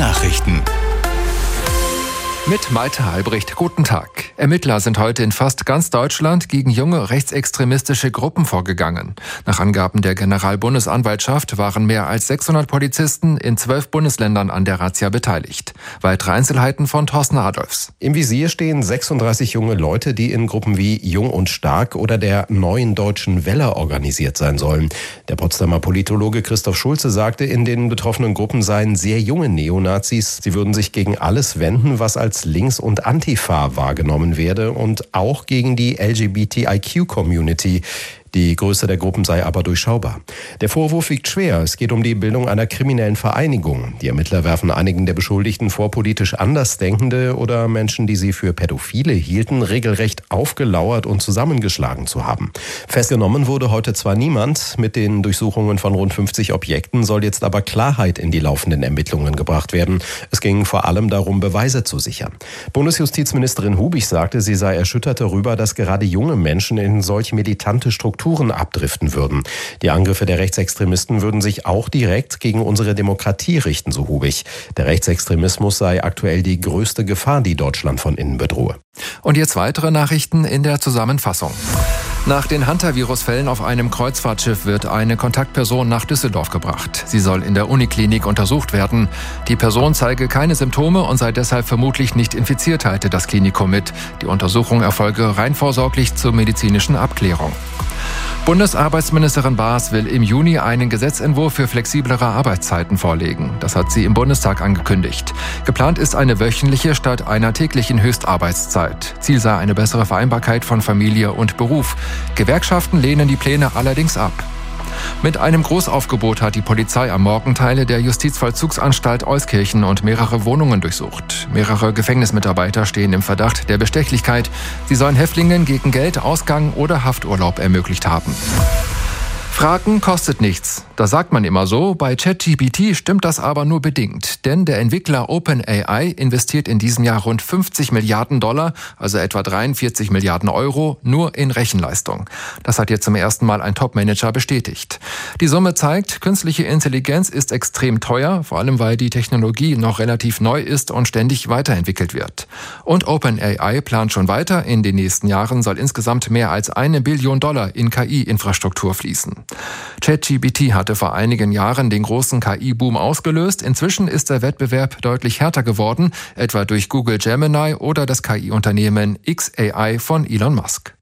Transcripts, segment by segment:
Nachrichten. Mit Malte Albrecht, guten Tag. Ermittler sind heute in fast ganz Deutschland gegen junge rechtsextremistische Gruppen vorgegangen. Nach Angaben der Generalbundesanwaltschaft waren mehr als 600 Polizisten in 12 Bundesländern an der Razzia beteiligt. Weitere Einzelheiten von Thorsten Adolfs. Im Visier stehen 36 junge Leute, die in Gruppen wie Jung und Stark oder der Neuen Deutschen Welle organisiert sein sollen. Der Potsdamer Politologe Christoph Schulze sagte, in den betroffenen Gruppen seien sehr junge Neonazis. Sie würden sich gegen alles wenden, was als Links- und Antifa wahrgenommen werde und auch gegen die LGBTIQ-Community. Die Größe der Gruppen sei aber durchschaubar. Der Vorwurf wiegt schwer. Es geht um die Bildung einer kriminellen Vereinigung. Die Ermittler werfen einigen der Beschuldigten vor, politisch Andersdenkende oder Menschen, die sie für Pädophile hielten, regelrecht aufgelauert und zusammengeschlagen zu haben. Festgenommen wurde heute zwar niemand. Mit den Durchsuchungen von rund 50 Objekten soll jetzt aber Klarheit in die laufenden Ermittlungen gebracht werden. Es ging vor allem darum, Beweise zu sichern. Bundesjustizministerin Hubig sagte, sie sei erschüttert darüber, dass gerade junge Menschen in solch militante Strukturen abdriften würden. Die Angriffe der Rechtsextremisten würden sich auch direkt gegen unsere Demokratie richten, so Hubig. Der Rechtsextremismus sei aktuell die größte Gefahr, die Deutschland von innen bedrohe. Und jetzt weitere Nachrichten in der Zusammenfassung. Nach den Hantavirus-Fällen auf einem Kreuzfahrtschiff wird eine Kontaktperson nach Düsseldorf gebracht. Sie soll in der Uniklinik untersucht werden. Die Person zeige keine Symptome und sei deshalb vermutlich nicht infiziert, teilte das Klinikum mit. Die Untersuchung erfolge rein vorsorglich zur medizinischen Abklärung. Bundesarbeitsministerin Baas will im Juni einen Gesetzentwurf für flexiblere Arbeitszeiten vorlegen. Das hat sie im Bundestag angekündigt. Geplant ist eine wöchentliche statt einer täglichen Höchstarbeitszeit. Ziel sei eine bessere Vereinbarkeit von Familie und Beruf. Gewerkschaften lehnen die Pläne allerdings ab. Mit einem Großaufgebot hat die Polizei am Morgen Teile der Justizvollzugsanstalt Euskirchen und mehrere Wohnungen durchsucht. Mehrere Gefängnismitarbeiter stehen im Verdacht der Bestechlichkeit. Sie sollen Häftlingen gegen Geld, Ausgang oder Hafturlaub ermöglicht haben. Fragen kostet nichts. Das sagt man immer so. Bei ChatGPT stimmt das aber nur bedingt. Denn der Entwickler OpenAI investiert in diesem Jahr rund 50 Milliarden $, also etwa 43 Milliarden Euro, nur in Rechenleistung. Das hat jetzt zum ersten Mal ein Top-Manager bestätigt. Die Summe zeigt, künstliche Intelligenz ist extrem teuer, vor allem weil die Technologie noch relativ neu ist und ständig weiterentwickelt wird. Und OpenAI plant schon weiter. In den nächsten Jahren soll insgesamt mehr als $1 Billion in KI-Infrastruktur fließen. ChatGPT hatte vor einigen Jahren den großen KI-Boom ausgelöst. Inzwischen ist der Wettbewerb deutlich härter geworden, etwa durch Google Gemini oder das KI-Unternehmen xAI von Elon Musk.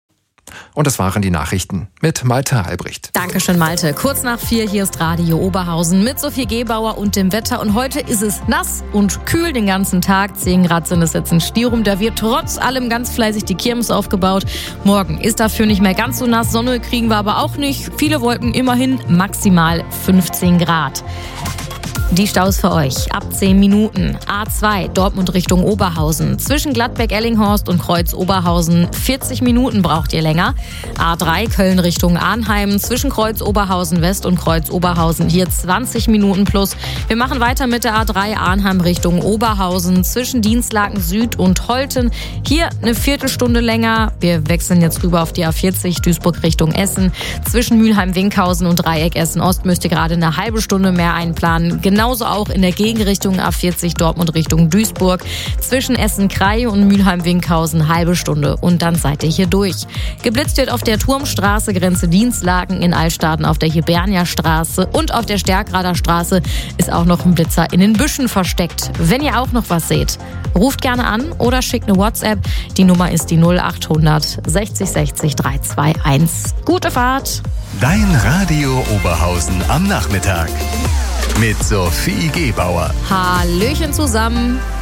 Und das waren die Nachrichten mit Malte Albrecht. Dankeschön, Malte. Kurz nach 4, hier ist Radio Oberhausen mit Sophie Gebauer und dem Wetter. Und heute ist es nass und kühl den ganzen Tag. 10 Grad sind es jetzt in Stirum. Da wird trotz allem ganz fleißig die Kirmes aufgebaut. Morgen ist dafür nicht mehr ganz so nass. Sonne kriegen wir aber auch nicht. Viele Wolken, immerhin maximal 15 Grad. Die Staus für euch ab 10 Minuten. A2 Dortmund Richtung Oberhausen. Zwischen Gladbeck-Ellinghorst und Kreuz-Oberhausen 40 Minuten braucht ihr länger. A3 Köln Richtung Arnheim. Zwischen Kreuz-Oberhausen West und Kreuz-Oberhausen hier 20 Minuten plus. Wir machen weiter mit der A3 Arnheim Richtung Oberhausen. Zwischen Dienstlaken Süd und Holten hier eine Viertelstunde länger. Wir wechseln jetzt rüber auf die A40 Duisburg Richtung Essen. Zwischen Mülheim-Winkhausen und Dreieck Essen-Ost müsst ihr gerade eine halbe Stunde mehr einplanen. Genauso auch in der Gegenrichtung A40 Dortmund Richtung Duisburg. Zwischen Essen-Krei und Mülheim-Winkhausen halbe Stunde und dann seid ihr hier durch. Geblitzt wird auf der Turmstraße, Grenze Dienstlaken, in Altstaden auf der Hibernia-Straße und auf der Stärkrader Straße ist auch noch ein Blitzer in den Büschen versteckt. Wenn ihr auch noch was seht, ruft gerne an oder schickt eine WhatsApp. Die Nummer ist die 0800 60 60 321. Gute Fahrt! Dein Radio Oberhausen am Nachmittag. Mit Sophie Gebauer. Hallöchen zusammen.